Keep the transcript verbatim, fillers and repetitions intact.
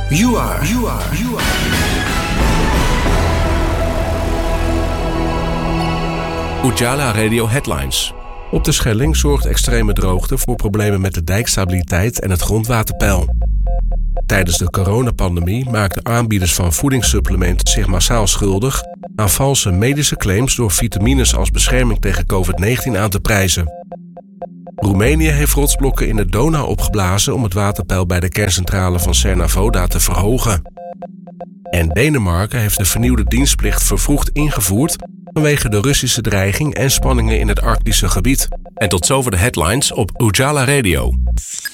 You are. You are. You are. Ujala Radio Headlines. Op de Schelling zorgt extreme droogte voor problemen met de dijkstabiliteit en het grondwaterpeil. Tijdens de coronapandemie maakten aanbieders van voedingssupplementen zich massaal schuldig aan valse medische claims door vitamines als bescherming tegen covid negentien aan te prijzen. Roemenië heeft rotsblokken in de Donau opgeblazen om het waterpeil bij de kerncentrale van Cernavoda te verhogen. En Denemarken heeft de vernieuwde dienstplicht vervroegd ingevoerd vanwege de Russische dreiging en spanningen in het Arctische gebied. En tot zover de headlines op Ujala Radio.